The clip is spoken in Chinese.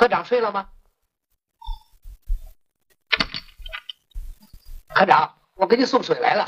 科长睡了吗？科长，我给你送水来了。